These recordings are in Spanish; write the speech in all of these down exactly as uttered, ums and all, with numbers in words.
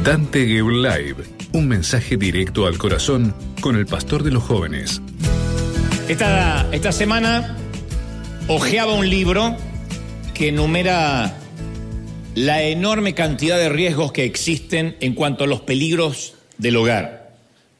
Dante Gebel Live, un mensaje directo al corazón con el pastor de los jóvenes. Esta, esta semana hojeaba un libro que enumera la enorme cantidad de riesgos que existen en cuanto a los peligros del hogar,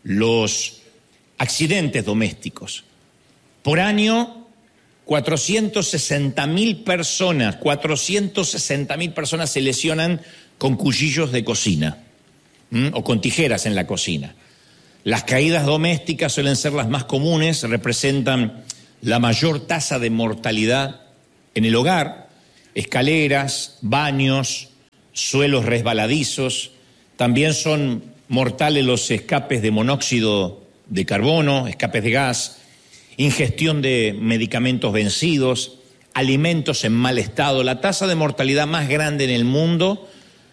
los accidentes domésticos. Por año, cuatrocientas sesenta mil personas, cuatrocientas sesenta mil personas se lesionan con cuchillos de cocina, ¿m? o con tijeras en la cocina. Las caídas domésticas suelen ser las más comunes, representan la mayor tasa de mortalidad en el hogar. Escaleras, baños, suelos resbaladizos. También son mortales los escapes de monóxido de carbono, escapes de gas, ingestión de medicamentos vencidos, alimentos en mal estado. La tasa de mortalidad más grande en el mundo,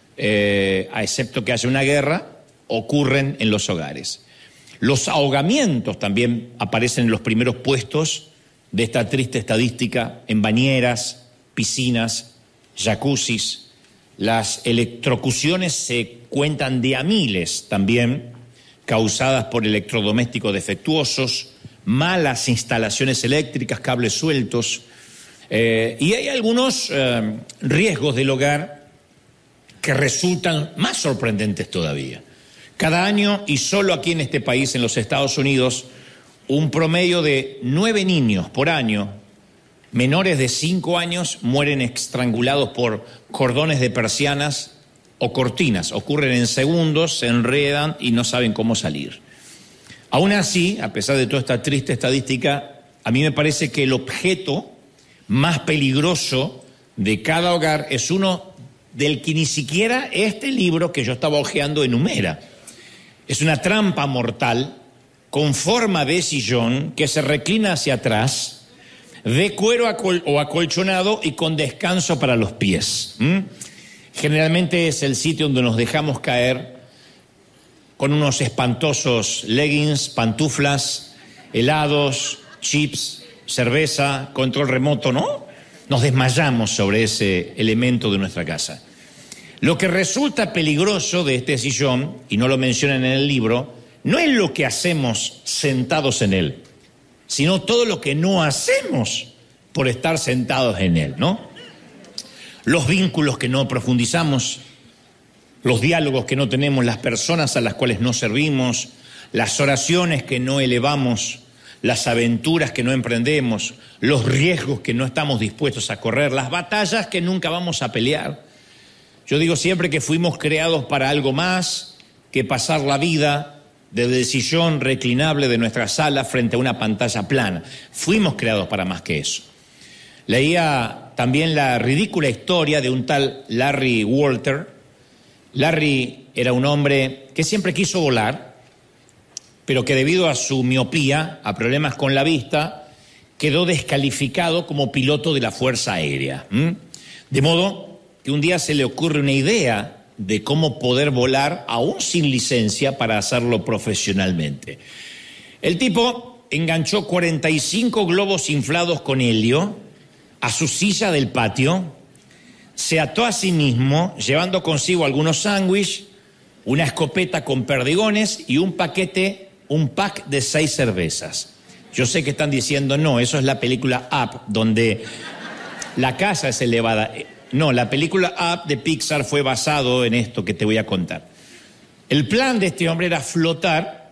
eh, a excepto que haya una guerra, ocurren en los hogares. Los ahogamientos también aparecen en los primeros puestos de esta triste estadística, en bañeras, piscinas, jacuzzis. Las electrocuciones se cuentan de a miles también, causadas por electrodomésticos defectuosos, malas instalaciones eléctricas, cables sueltos. Eh, y hay algunos eh, riesgos del hogar que resultan más sorprendentes todavía. Cada año, y solo aquí en este país, en los Estados Unidos, un promedio de nueve niños por año, menores de cinco años, mueren estrangulados por cordones de persianas o cortinas. Ocurren en segundos, se enredan y no saben cómo salir. Aún así, a pesar de toda esta triste estadística, a mí me parece que el objeto más peligroso de cada hogar es uno del que ni siquiera este libro que yo estaba hojeando enumera. Es una trampa mortal con forma de sillón que se reclina hacia atrás, de cuero acol- o acolchonado y con descanso para los pies. ¿Mm? Generalmente es el sitio donde nos dejamos caer con unos espantosos leggings, pantuflas, helados, chips, cerveza, control remoto, ¿no? Nos desmayamos sobre ese elemento de nuestra casa. Lo que resulta peligroso de este sillón, y no lo mencionan en el libro, no es lo que hacemos sentados en él, sino todo lo que no hacemos por estar sentados en él, ¿no? Los vínculos que no profundizamos, los diálogos que no tenemos, las personas a las cuales no servimos, las oraciones que no elevamos, las aventuras que no emprendemos, los riesgos que no estamos dispuestos a correr, las batallas que nunca vamos a pelear. Yo digo siempre que fuimos creados para algo más que pasar la vida desde el sillón reclinable de nuestra sala frente a una pantalla plana. Fuimos creados para más que eso. Leía también la ridícula historia de un tal Larry Walter. Larry era un hombre que siempre quiso volar, pero que debido a su miopía, a problemas con la vista, quedó descalificado como piloto de la Fuerza Aérea. ¿Mm? De modo que un día se le ocurre una idea de cómo poder volar aún sin licencia para hacerlo profesionalmente. El tipo enganchó cuarenta y cinco globos inflados con helio a su silla del patio, se ató a sí mismo, llevando consigo algunos sándwiches, una escopeta con perdigones y un paquete, un pack de seis cervezas. Yo sé que están diciendo, no, eso es la película Up, donde la casa es elevada. No, la película Up de Pixar fue basado en esto que te voy a contar. El plan de este hombre era flotar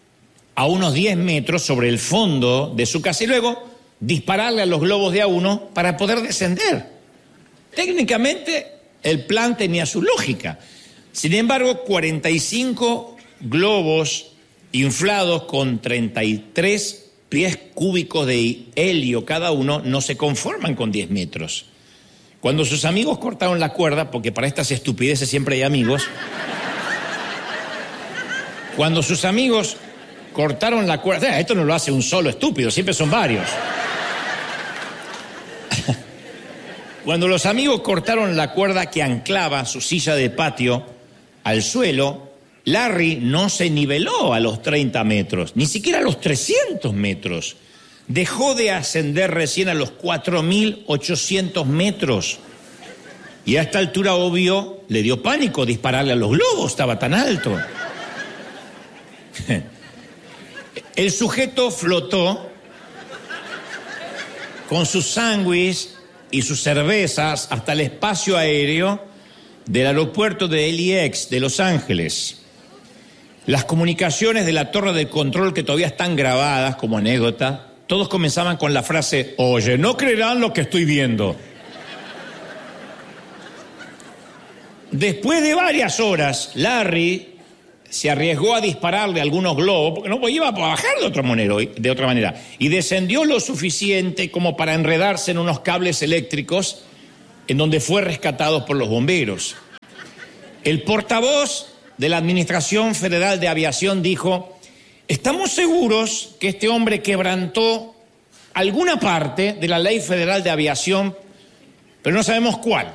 a unos diez metros sobre el fondo de su casa y luego dispararle a los globos de a uno para poder descender. Técnicamente, el plan tenía su lógica. Sin embargo, cuarenta y cinco globos inflados con treinta y tres pies cúbicos de helio cada uno no se conforman con diez metros. Cuando sus amigos cortaron la cuerda, porque para estas estupideces siempre hay amigos, cuando sus amigos cortaron la cuerda, esto no lo hace un solo estúpido, siempre son varios. Cuando los amigos cortaron la cuerda que anclaba su silla de patio al suelo, Larry no se niveló a los treinta metros, ni siquiera a los trescientos metros. Dejó de ascender recién a los cuatro mil ochocientos metros. Y a esta altura, obvio, le dio pánico dispararle a los globos, estaba tan alto. El sujeto flotó con sus sándwiches y sus cervezas hasta el espacio aéreo del aeropuerto de L A X de Los Ángeles. Las comunicaciones de la torre de control, que todavía están grabadas como anécdota, todos comenzaban con la frase: oye, no creerán lo que estoy viendo. Después de varias horas, Larry se arriesgó a dispararle algunos globos, porque no iba a bajar de otra manera, de otra manera, y descendió lo suficiente como para enredarse en unos cables eléctricos, en donde fue rescatado por los bomberos. El portavoz de la Administración Federal de Aviación dijo: estamos seguros que este hombre quebrantó alguna parte de la Ley Federal de Aviación, pero no sabemos cuál.